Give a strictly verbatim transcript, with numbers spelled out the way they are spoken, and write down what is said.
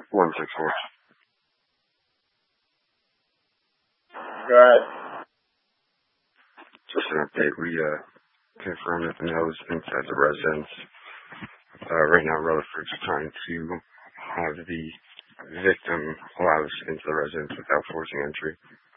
one six four. Right. Just an update. We uh, confirmed that the mail is inside the residence. Uh, right now, Rutherford's trying to have the victim allow us into the residence without forcing entry.